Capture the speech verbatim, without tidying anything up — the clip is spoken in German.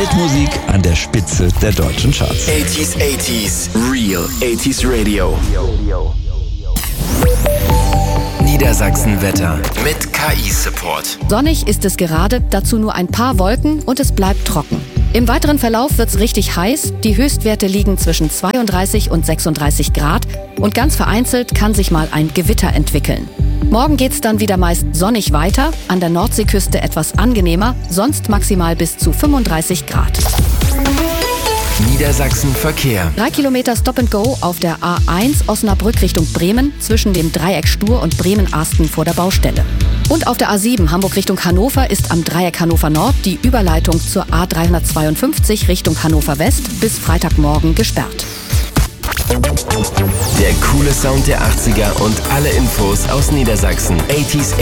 Weltmusik an der Spitze der deutschen Charts. eighties, eighties, Real eighties Radio. Niedersachsen-Wetter mit K I-Support. Sonnig ist es gerade, dazu nur ein paar Wolken und es bleibt trocken. Im weiteren Verlauf wird's richtig heiß. Die Höchstwerte liegen zwischen zweiunddreißig und sechsunddreißig Grad und ganz vereinzelt kann sich mal ein Gewitter entwickeln. Morgen geht's dann wieder meist sonnig weiter, an der Nordseeküste etwas angenehmer, sonst maximal bis zu fünfunddreißig Grad. Niedersachsen Verkehr. Drei Kilometer Stop and Go auf der A eins Osnabrück Richtung Bremen zwischen dem Dreieck Stur und Bremen-Arsten vor der Baustelle. Und auf der A sieben Hamburg Richtung Hannover ist am Dreieck Hannover Nord die Überleitung zur A dreihundertzweiundfünfzig Richtung Hannover West bis Freitagmorgen gesperrt. Der coole Sound der achtziger und alle Infos aus Niedersachsen. eighties